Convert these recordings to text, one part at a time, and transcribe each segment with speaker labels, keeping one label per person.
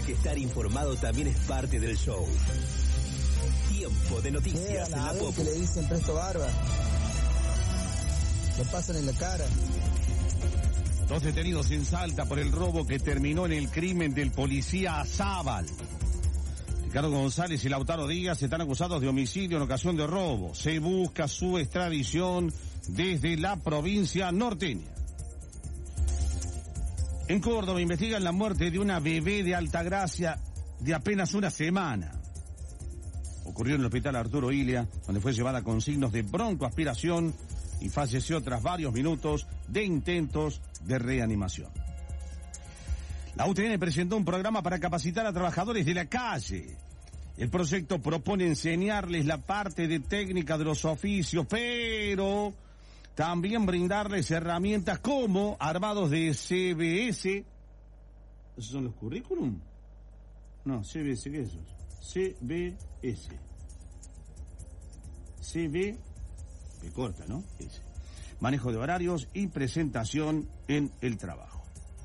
Speaker 1: porque estar informado también es parte del show. Tiempo de noticias en la Popu.
Speaker 2: Que le dicen presto barba. Lo pasan en la cara.
Speaker 3: 2 detenidos en Salta por el robo que terminó en el crimen del policía Azábal. Ricardo González y Lautaro Díaz están acusados de homicidio en ocasión de robo. Se busca su extradición desde la provincia norteña. En Córdoba investigan la muerte de una bebé de Altagracia de apenas una semana. Ocurrió en el hospital Arturo Illia, donde fue llevada con signos de broncoaspiración y falleció tras varios minutos de intentos de reanimación. La UTN presentó un programa para capacitar a trabajadores de la calle. El proyecto propone enseñarles la parte de técnica de los oficios, pero también brindarles herramientas como armados de CBS. ¿Esos son los currículum? No, CBS, ¿qué es eso? CBS. CB, que corta, ¿no? Ese. Manejo de horarios y presentación en el trabajo.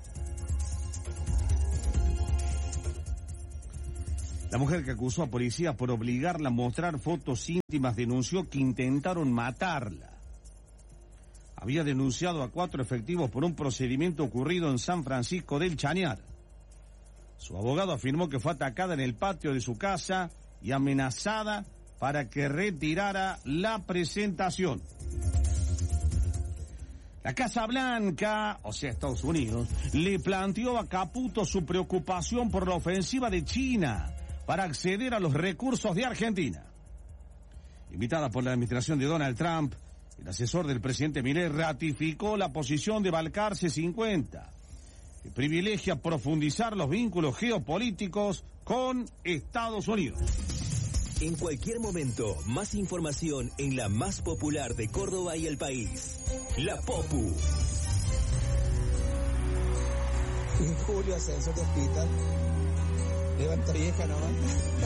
Speaker 3: La mujer que acusó a policía por obligarla a mostrar fotos íntimas denunció que intentaron matarla. Había denunciado a 4 efectivos por un procedimiento ocurrido en San Francisco del Chañar. Su abogado afirmó que fue atacada en el patio de su casa y amenazada para que retirara la presentación. La Casa Blanca, o sea, Estados Unidos, le planteó a Caputo su preocupación por la ofensiva de China para acceder a los recursos de Argentina. Invitada por la administración de Donald Trump, el asesor del presidente Milei ratificó la posición de Balcarce 50, que privilegia profundizar los vínculos geopolíticos con Estados Unidos.
Speaker 1: En cualquier momento, más información en la más popular de Córdoba y el país. La Popu.
Speaker 2: En julio, ascenso de hospital. Levanta vieja nomás.